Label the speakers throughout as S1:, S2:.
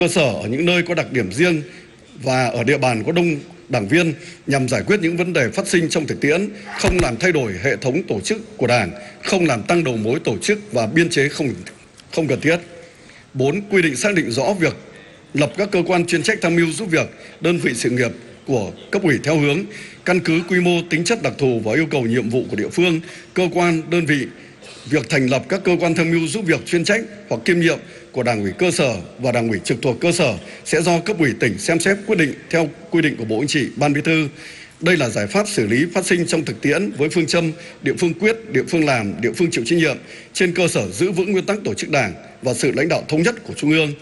S1: cơ sở ở những nơi có đặc điểm riêng và ở địa bàn có đông đảng viên nhằm giải quyết những vấn đề phát sinh trong thực tiễn, không làm thay đổi hệ thống tổ chức của Đảng, không làm tăng đầu mối tổ chức và biên chế không cần thiết. 4. Quy định xác định rõ việc lập các cơ quan chuyên trách tham mưu giúp việc, đơn vị sự nghiệp của cấp ủy theo hướng căn cứ quy mô, tính chất đặc thù và yêu cầu nhiệm vụ của địa phương, cơ quan, đơn vị. Việc thành lập các cơ quan tham mưu giúp việc chuyên trách hoặc kiêm nhiệm của Đảng ủy cơ sở và Đảng ủy trực thuộc cơ sở sẽ do cấp ủy tỉnh xem xét quyết định theo quy định của Bộ Chính trị, Ban Bí thư. Đây là giải pháp xử lý phát sinh trong thực tiễn với phương châm địa phương quyết, địa phương làm, địa phương chịu trách nhiệm, trên cơ sở giữ vững nguyên tắc tổ chức Đảng và sự lãnh đạo thống nhất của Trung ương.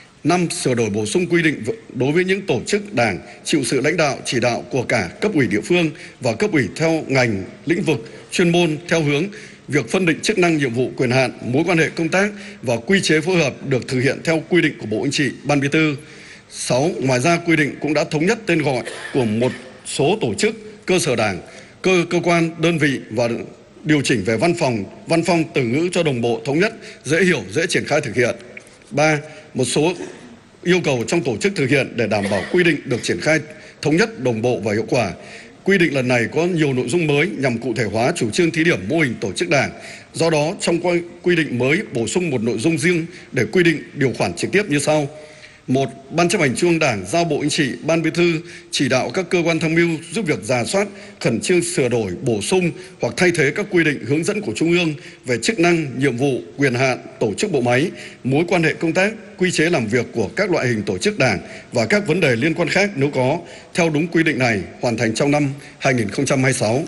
S1: 5. Sửa đổi bổ sung quy định đối với những tổ chức Đảng chịu sự lãnh đạo chỉ đạo của cả cấp ủy địa phương và cấp ủy theo ngành, lĩnh vực, chuyên môn theo hướng việc phân định chức năng, nhiệm vụ, quyền hạn, mối quan hệ công tác và quy chế phối hợp được thực hiện theo quy định của Bộ Chính trị, Ban Bí thư. 6. Ngoài ra, quy định cũng đã thống nhất tên gọi của một số tổ chức, cơ sở Đảng, cơ quan, đơn vị và điều chỉnh về văn phong từ ngữ cho đồng bộ, thống nhất, dễ hiểu, dễ triển khai thực hiện. 3. Một số yêu cầu trong tổ chức thực hiện để đảm bảo quy định được triển khai thống nhất, đồng bộ và hiệu quả. Quy định lần này có nhiều nội dung mới nhằm cụ thể hóa chủ trương thí điểm mô hình tổ chức Đảng. Do đó, trong quy định mới bổ sung một nội dung riêng để quy định điều khoản trực tiếp như sau. 1. Ban chấp hành Trung ương Đảng giao Bộ Chính trị, Ban Bí thư chỉ đạo các cơ quan tham mưu giúp việc rà soát, khẩn trương sửa đổi, bổ sung hoặc thay thế các quy định hướng dẫn của Trung ương về chức năng, nhiệm vụ, quyền hạn, tổ chức bộ máy, mối quan hệ công tác, quy chế làm việc của các loại hình tổ chức Đảng và các vấn đề liên quan khác nếu có, theo đúng quy định này, hoàn thành trong năm 2026.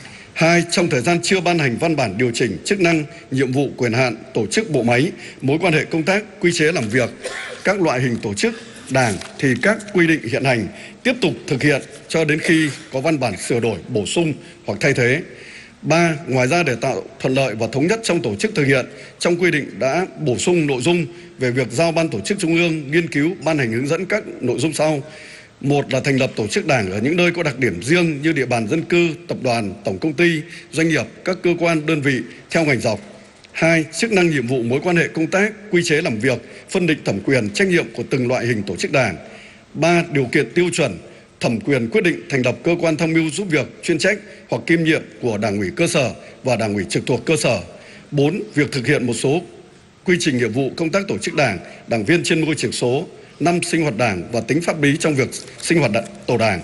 S1: 2. Trong thời gian chưa ban hành văn bản điều chỉnh chức năng, nhiệm vụ, quyền hạn, tổ chức bộ máy, mối quan hệ công tác, quy chế làm việc, các loại hình tổ chức Đảng thì các quy định hiện hành tiếp tục thực hiện cho đến khi có văn bản sửa đổi, bổ sung hoặc thay thế. 3. Ngoài ra để tạo thuận lợi và thống nhất trong tổ chức thực hiện, trong quy định đã bổ sung nội dung về việc giao Ban Tổ chức Trung ương nghiên cứu ban hành hướng dẫn các nội dung sau. 1 là thành lập tổ chức Đảng ở những nơi có đặc điểm riêng như địa bàn dân cư, tập đoàn, tổng công ty, doanh nghiệp, các cơ quan, đơn vị theo ngành dọc. 2. Chức năng, nhiệm vụ, mối quan hệ công tác, quy chế làm việc, phân định thẩm quyền, trách nhiệm của từng loại hình tổ chức Đảng. 3. Điều kiện, tiêu chuẩn, thẩm quyền quyết định thành lập cơ quan tham mưu giúp việc chuyên trách hoặc kiêm nhiệm của Đảng ủy cơ sở và Đảng ủy trực thuộc cơ sở. 4. Việc thực hiện một số quy trình nghiệp vụ công tác tổ chức Đảng, đảng viên trên môi trường số. 5. Sinh hoạt Đảng và tính pháp lý trong việc sinh hoạt tổ Đảng.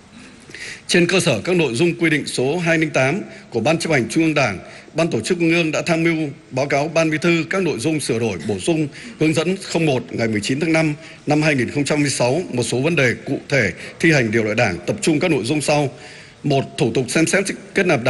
S1: Trên cơ sở các nội dung quy định số 208 của Ban chấp hành Trung ương Đảng, Ban Tổ chức Trung ương đã tham mưu báo cáo Ban Bí thư các nội dung sửa đổi, bổ sung hướng dẫn 01 ngày 19 tháng 5 năm 2016 một số vấn đề cụ thể thi hành điều lệ Đảng, tập trung các nội dung sau. 1. Thủ tục xem xét kết nạp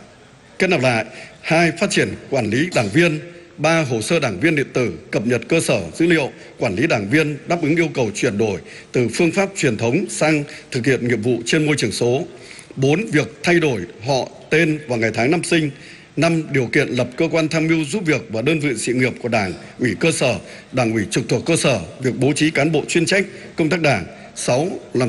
S1: lại. 2. Phát triển quản lý đảng viên. 3. Hồ sơ đảng viên điện tử, cập nhật cơ sở dữ liệu quản lý đảng viên đáp ứng yêu cầu chuyển đổi từ phương pháp truyền thống sang thực hiện nghiệp vụ trên môi trường số. 4. Việc thay đổi họ, tên và ngày tháng năm sinh. 5. Điều kiện lập cơ quan tham mưu giúp việc và đơn vị sự nghiệp của Đảng ủy cơ sở, Đảng ủy trực thuộc cơ sở, việc bố trí cán bộ chuyên trách công tác Đảng. 6. Làm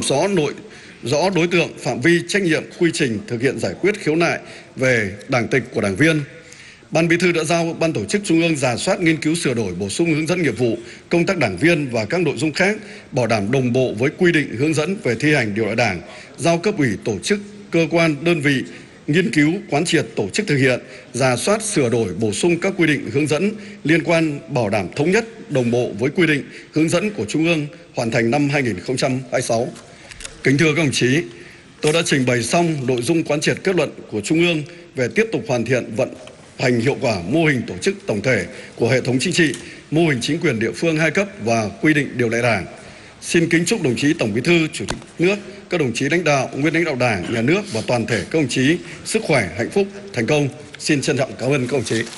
S1: rõ đối tượng, phạm vi, trách nhiệm, quy trình thực hiện giải quyết khiếu nại về đảng tịch của đảng viên. Ban Bí thư đã giao Ban Tổ chức Trung ương rà soát, nghiên cứu, sửa đổi, bổ sung hướng dẫn nghiệp vụ, công tác đảng viên và các nội dung khác, bảo đảm đồng bộ với quy định hướng dẫn về thi hành điều lệ Đảng, giao cấp ủy, tổ chức, cơ quan, đơn vị nghiên cứu, quán triệt, tổ chức thực hiện, rà soát, sửa đổi, bổ sung các quy định hướng dẫn liên quan, bảo đảm thống nhất, đồng bộ với quy định hướng dẫn của Trung ương, hoàn thành năm 2026. Kính thưa các đồng chí, tôi đã trình bày xong nội dung quán triệt kết luận của Trung ương về tiếp tục hoàn thiện vận hành hiệu quả mô hình tổ chức tổng thể của hệ thống chính trị, mô hình chính quyền địa phương 2 cấp và quy định điều lệ Đảng. Xin kính chúc đồng chí Tổng Bí thư, Chủ tịch nước, các đồng chí lãnh đạo, nguyên lãnh đạo Đảng, Nhà nước và toàn thể các đồng chí sức khỏe, hạnh phúc, thành công. Xin trân trọng cảm ơn các đồng chí.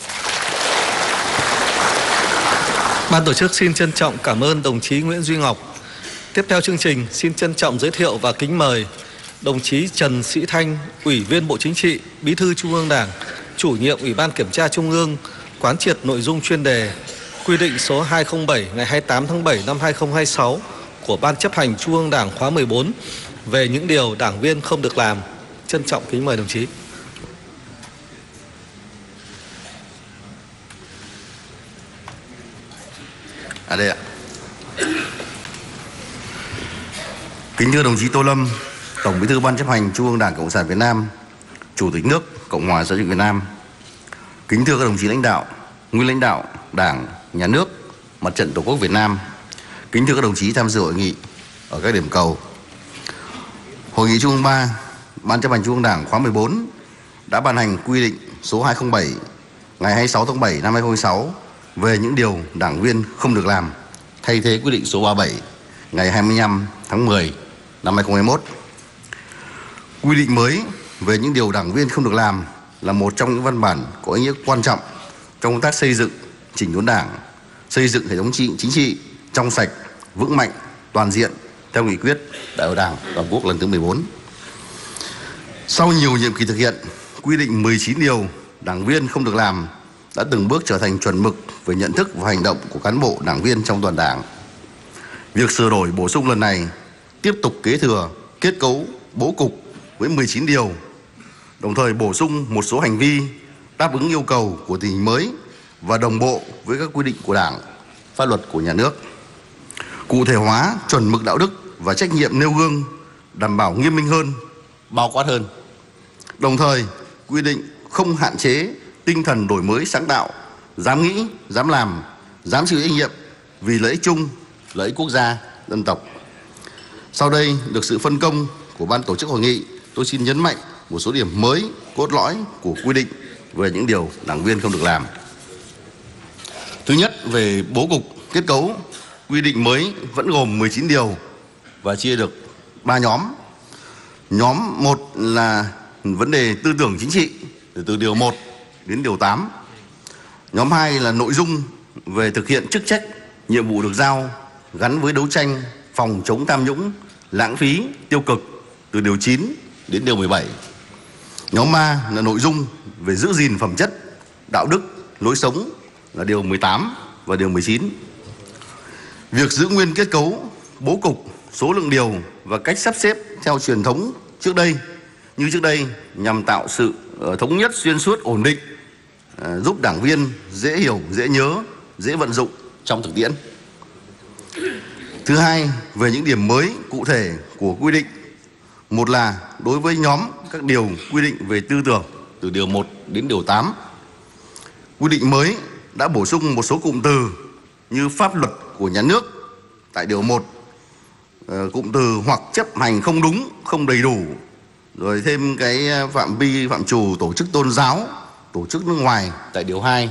S2: Ban tổ chức xin trân trọng cảm ơn đồng chí Nguyễn Duy Ngọc. Tiếp theo chương trình, xin trân trọng giới thiệu và kính mời đồng chí Trần Sĩ Thanh, Ủy viên Bộ Chính trị, Bí thư Trung ương Đảng, Chủ nhiệm Ủy ban Kiểm tra Trung ương, quán triệt nội dung chuyên đề quy định số 207 ngày 28 tháng 7 năm 2026 của Ban chấp hành Trung ương Đảng khóa 14 về những điều đảng viên không được làm. Trân trọng kính mời đồng chí.
S3: Đây ạ. Kính thưa đồng chí Tô Lâm, Tổng Bí thư Ban Chấp hành Trung ương Đảng Cộng sản Việt Nam, Chủ tịch nước Cộng hòa xã hội chủ nghĩa Việt Nam. Kính thưa các đồng chí lãnh đạo, nguyên lãnh đạo Đảng, Nhà nước, Mặt trận Tổ quốc Việt Nam. Kính thưa các đồng chí tham dự hội nghị ở các điểm cầu. Hội nghị Trung ương 3, Ban Chấp hành Trung ương Đảng khóa 14 đã ban hành quy định số 207 ngày 26 tháng 7 năm 2006 về những điều đảng viên không được làm, thay thế quy định số 37 ngày 25 tháng 10 năm 2021. Quy định mới về những điều đảng viên không được làm là một trong những văn bản có ý nghĩa quan trọng trong công tác xây dựng chỉnh đốn Đảng, xây dựng hệ thống chính trị trong sạch, vững mạnh, toàn diện theo nghị quyết Đại hội Đảng toàn quốc lần thứ 14. Sau nhiều nhiệm kỳ thực hiện, quy định 19 điều đảng viên không được làm đã từng bước trở thành chuẩn mực về nhận thức và hành động của cán bộ đảng viên trong toàn Đảng. Việc sửa đổi bổ sung lần này tiếp tục kế thừa kết cấu bố cục với 19 điều, đồng thời bổ sung một số hành vi đáp ứng yêu cầu của tình hình mới và đồng bộ với các quy định của Đảng, pháp luật của nhà nước. Cụ thể hóa chuẩn mực đạo đức và trách nhiệm nêu gương, đảm bảo nghiêm minh hơn, bao quát hơn. Đồng thời, quy định không hạn chế tinh thần đổi mới sáng tạo, dám nghĩ, dám làm, dám chịu trách nhiệm vì lợi ích chung, lợi ích quốc gia, dân tộc. Sau đây được sự phân công của ban tổ chức hội nghị, tôi xin nhấn mạnh một số điểm mới, cốt lõi của quy định về những điều đảng viên không được làm. Thứ nhất, về bố cục, kết cấu, quy định mới vẫn gồm 19 điều và chia được 3 nhóm. Nhóm 1 là vấn đề tư tưởng chính trị, từ điều 1 đến điều 8. Nhóm 2 là nội dung về thực hiện chức trách, nhiệm vụ được giao gắn với đấu tranh phòng chống tham nhũng, lãng phí, tiêu cực, từ điều 9 đến điều 17. Nhóm 3 là nội dung về giữ gìn phẩm chất, đạo đức, lối sống, là điều 18 và điều 19. Việc giữ nguyên kết cấu, bố cục, số lượng điều và cách sắp xếp theo truyền thống trước đây nhằm tạo sự thống nhất xuyên suốt, ổn định, giúp đảng viên dễ hiểu, dễ nhớ, dễ vận dụng trong thực tiễn. Thứ hai, về những điểm mới cụ thể của quy định. Một là đối với nhóm các điều quy định về tư tưởng từ điều 1 đến điều 8. Quy định mới đã bổ sung một số cụm từ như pháp luật của nhà nước tại điều 1, cụm từ hoặc chấp hành không đúng, không đầy đủ, rồi thêm cái phạm vi phạm trù tổ chức tôn giáo, tổ chức nước ngoài tại điều 2,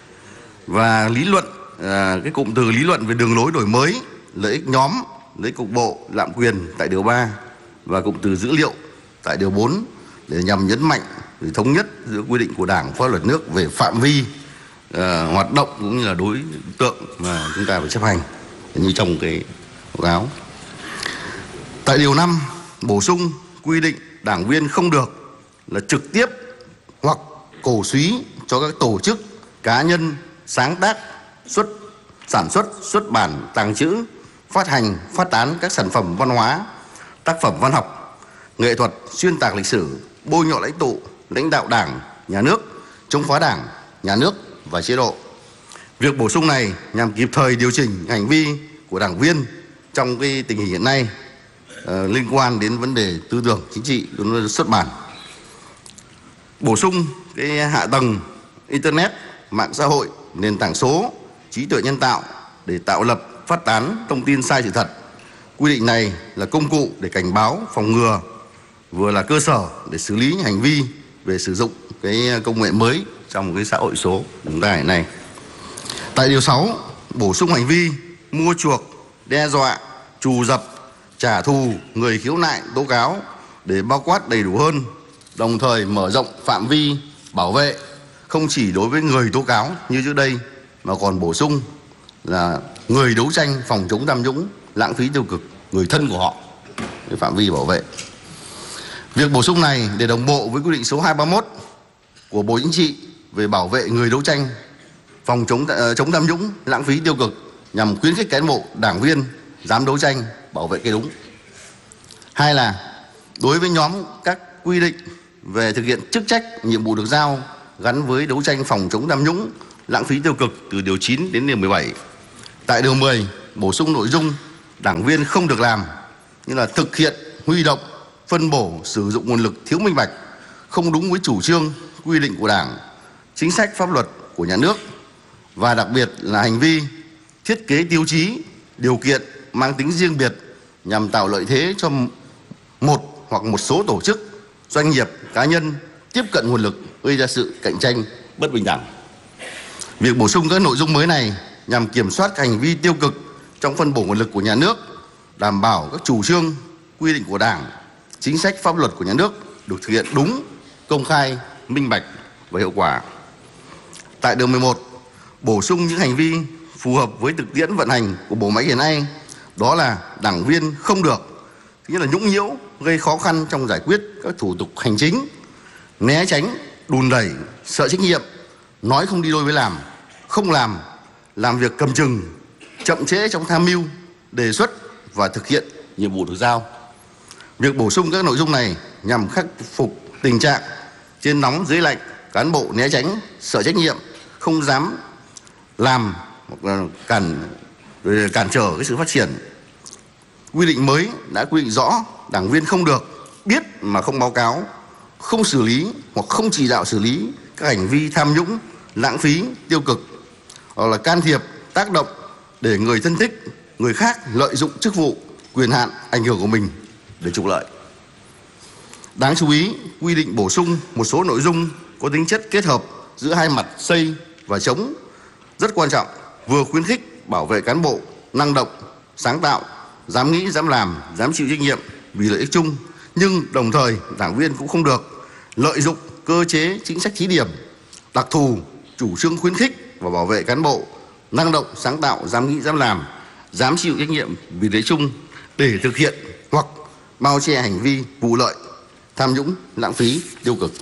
S3: và lý luận, cái cụm từ lý luận về đường lối đổi mới, lợi ích nhóm, lợi ích cục bộ, lạm quyền tại điều 3, và cụm từ dữ liệu tại điều 4 để nhằm nhấn mạnh để thống nhất giữa quy định của Đảng, pháp luật nước về phạm vi hoạt động cũng như là đối tượng mà chúng ta phải chấp hành như trong cái báo cáo. Tại điều 5 bổ sung quy định đảng viên không được là trực tiếp hoặc cổ súy cho các tổ chức, cá nhân sáng tác, sản xuất, xuất bản, tàng trữ, phát hành, phát tán các sản phẩm văn hóa, tác phẩm văn học, nghệ thuật, xuyên tạc lịch sử, bôi nhọ lãnh đạo Đảng, Nhà nước, chống phá Đảng, Nhà nước và chế độ. Việc bổ sung này nhằm kịp thời điều chỉnh hành vi của đảng viên trong cái tình hình hiện nay liên quan đến vấn đề tư tưởng chính trị, xuất bản. Bổ sung cái hạ tầng internet, mạng xã hội, nền tảng số, trí tuệ nhân tạo để tạo lập, phát tán thông tin sai sự thật. Quy định này là công cụ để cảnh báo, phòng ngừa, vừa là cơ sở để xử lý những hành vi về sử dụng cái công nghệ mới trong cái xã hội số chúng ta hiện nay. Tại điều 6 bổ sung hành vi mua chuộc, đe dọa, trù dập, trả thù người khiếu nại, tố cáo để bao quát đầy đủ hơn, đồng thời mở rộng phạm vi bảo vệ không chỉ đối với người tố cáo như trước đây mà còn bổ sung là người đấu tranh phòng chống tham nhũng, lãng phí tiêu cực, người thân của họ, cái phạm vi bảo vệ. Việc bổ sung này để đồng bộ với quy định số 231 của Bộ Chính trị về bảo vệ người đấu tranh phòng chống tham nhũng, lãng phí tiêu cực nhằm khuyến khích cán bộ, đảng viên dám đấu tranh, bảo vệ cái đúng. Hai là đối với nhóm các quy định về thực hiện chức trách, nhiệm vụ được giao gắn với đấu tranh phòng chống tham nhũng, lãng phí tiêu cực từ điều 9 đến điều 17. Tại điều 10 bổ sung nội dung đảng viên không được làm như là thực hiện huy động, phân bổ, sử dụng nguồn lực thiếu minh bạch, không đúng với chủ trương, quy định của Đảng, chính sách pháp luật của nhà nước, và đặc biệt là hành vi thiết kế tiêu chí, điều kiện mang tính riêng biệt nhằm tạo lợi thế cho một hoặc một số tổ chức, doanh nghiệp, cá nhân tiếp cận nguồn lực, gây ra sự cạnh tranh bất bình đẳng. Việc bổ sung các nội dung mới này nhằm kiểm soát các hành vi tiêu cực trong phân bổ nguồn lực của nhà nước, đảm bảo các chủ trương, quy định của Đảng, chính sách pháp luật của nhà nước được thực hiện đúng, công khai, minh bạch và hiệu quả. Tại điều 11, bổ sung những hành vi phù hợp với thực tiễn vận hành của bộ máy hiện nay, đó là đảng viên không được, thứ nhất là nhũng nhiễu, gây khó khăn trong giải quyết các thủ tục hành chính, né tránh, đùn đẩy, sợ trách nhiệm, nói không đi đôi với làm, không làm việc cầm chừng, chậm trễ trong tham mưu, đề xuất và thực hiện nhiệm vụ được giao. Việc bổ sung các nội dung này nhằm khắc phục tình trạng trên nóng dưới lạnh, cán bộ né tránh, sợ trách nhiệm, không dám làm hoặc là cản trở cái sự phát triển. Quy định mới đã quy định rõ đảng viên không được biết mà không báo cáo, không xử lý hoặc không chỉ đạo xử lý các hành vi tham nhũng, lãng phí, tiêu cực, hoặc là can thiệp, tác động để người thân thích, người khác lợi dụng chức vụ, quyền hạn, ảnh hưởng của mình để trục lợi. Đáng chú ý, quy định bổ sung một số nội dung có tính chất kết hợp giữa hai mặt xây và chống rất quan trọng, vừa khuyến khích bảo vệ cán bộ năng động, sáng tạo, dám nghĩ, dám làm, dám chịu trách nhiệm vì lợi ích chung, nhưng đồng thời đảng viên cũng không được lợi dụng cơ chế chính sách thí điểm, đặc thù, chủ trương khuyến khích và bảo vệ cán bộ năng động, sáng tạo, dám nghĩ, dám làm, dám chịu trách nhiệm vì lợi ích chung để thực hiện hoặc bao che hành vi vụ lợi, tham nhũng, lãng phí, tiêu cực.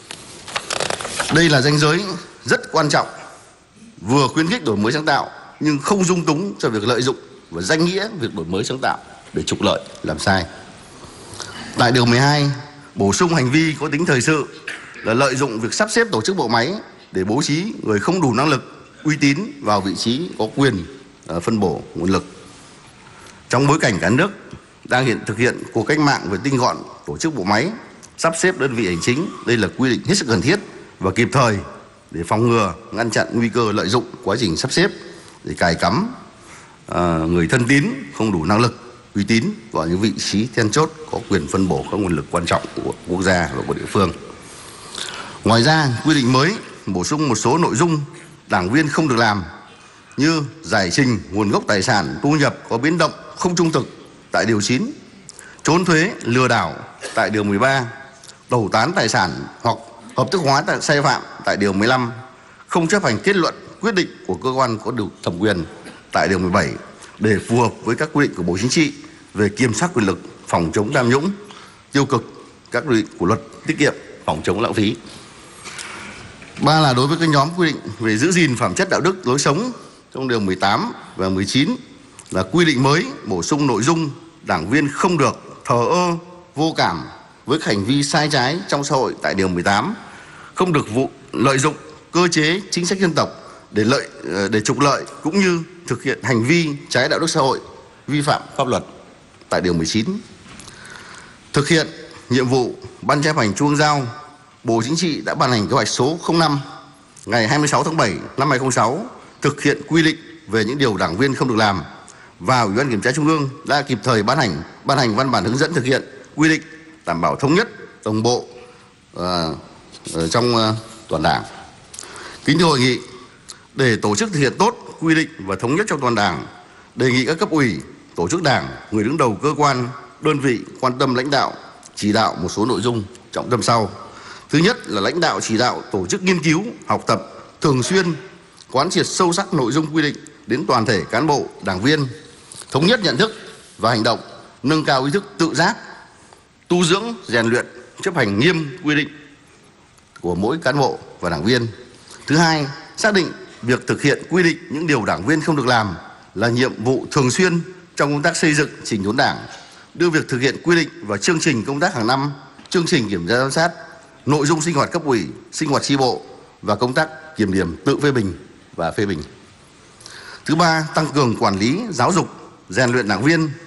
S3: Đây là ranh giới rất quan trọng, vừa khuyến khích đổi mới sáng tạo nhưng không dung túng cho việc lợi dụng và danh nghĩa việc đổi mới sáng tạo để trục lợi, làm sai. Tại điều 12, bổ sung hành vi có tính thời sự là lợi dụng việc sắp xếp tổ chức bộ máy để bố trí người không đủ năng lực, uy tín vào vị trí có quyền phân bổ nguồn lực. Trong bối cảnh cả nước đang thực hiện cuộc cách mạng về tinh gọn tổ chức bộ máy, sắp xếp đơn vị hành chính, đây là quy định hết sức cần thiết và kịp thời để phòng ngừa, ngăn chặn nguy cơ lợi dụng quá trình sắp xếp để cài cắm người thân tín không đủ năng lực, uy tín vào những vị trí then chốt có quyền phân bổ các nguồn lực quan trọng của quốc gia và của địa phương. Ngoài ra, quy định mới bổ sung một số nội dung đảng viên không được làm như giải trình nguồn gốc tài sản thu nhập có biến động không trung thực tại điều 9, trốn thuế, lừa đảo tại điều 13, tẩu tán tài sản hoặc hợp thức hóa sai phạm tại điều 15, không chấp hành kết luận, quyết định của cơ quan có đủ thẩm quyền tại điều 17 để phù hợp với các quy định của Bộ Chính trị về kiểm soát quyền lực, phòng chống tham nhũng, tiêu cực, các quy định của luật tiết kiệm, phòng chống lãng phí. 3 là đối với cái nhóm quy định về giữ gìn phẩm chất đạo đức lối sống trong điều 18 và 19 là quy định mới bổ sung nội dung đảng viên không được thờ ơ, vô cảm với hành vi sai trái trong xã hội tại điều 18, không được lợi dụng cơ chế chính sách dân tộc để trục lợi cũng như thực hiện hành vi trái đạo đức xã hội, vi phạm pháp luật tại điều 19. Thực hiện nhiệm vụ Ban chấp hành Trung ương giao, Bộ Chính trị đã ban hành kế hoạch số 05 ngày 26 tháng 7 năm 2006 thực hiện quy định về những điều đảng viên không được làm, và Ủy ban Kiểm tra Trung ương đã kịp thời ban hành văn bản hướng dẫn thực hiện quy định, đảm bảo thống nhất, đồng bộ trong toàn Đảng. Kính thưa hội nghị, để tổ chức thực hiện tốt quy định và thống nhất trong toàn Đảng, đề nghị các cấp ủy, tổ chức Đảng, người đứng đầu cơ quan, đơn vị quan tâm lãnh đạo, chỉ đạo một số nội dung trọng tâm sau. Thứ nhất là lãnh đạo chỉ đạo tổ chức nghiên cứu, học tập, thường xuyên quán triệt sâu sắc nội dung quy định đến toàn thể cán bộ, đảng viên, thống nhất nhận thức và hành động, nâng cao ý thức tự giác, tu dưỡng, rèn luyện, chấp hành nghiêm quy định của mỗi cán bộ và đảng viên. Thứ hai, xác định việc thực hiện quy định những điều đảng viên không được làm là nhiệm vụ thường xuyên trong công tác xây dựng chỉnh đốn Đảng, đưa việc thực hiện quy định vào chương trình công tác hàng năm, chương trình kiểm tra giám sát, nội dung sinh hoạt cấp ủy, sinh hoạt chi bộ và công tác kiểm điểm tự phê bình và phê bình. Thứ ba, tăng cường quản lý, giáo dục, rèn luyện đảng viên